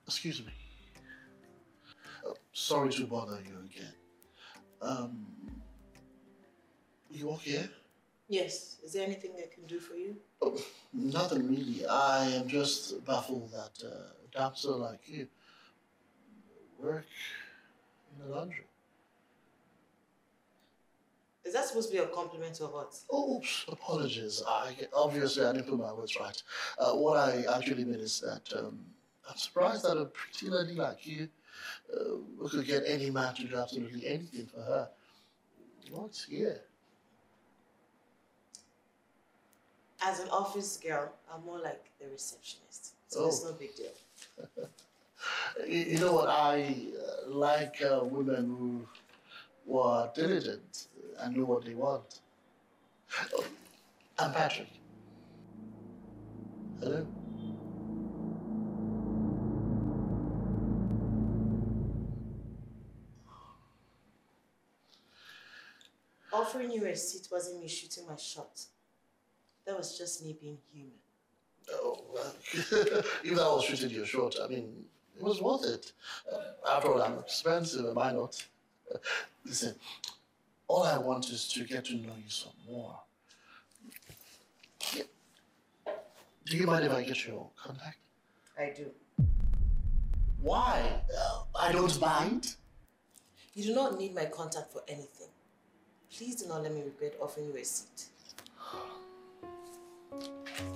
Excuse me. Sorry to bother you again. You okay? Yes. Is there anything I can do for you? Oh, nothing really. I am just baffled that a damsel like you work in the laundry. Is that supposed to be a compliment or what? Oops, apologies. Obviously I didn't put my words right. What I actually mean is that I'm surprised that a pretty lady like you could get any man to do absolutely anything for her. What's here? As an office girl, I'm more like the receptionist. So it's no big deal. You know what? I like women who are diligent and know what they want. Oh, I'm Patrick. Hello? Offering you a seat wasn't me shooting my shot. That was just me being human. Oh, well, if I was shooting you short, I mean, it was worth it. After all, I'm expensive, am I not? Listen, all I want is to get to know you some more. Do you mind if I get your contact? I do. Why? I don't mind. You do not need my contact for anything. Please do not let me regret offering you a seat.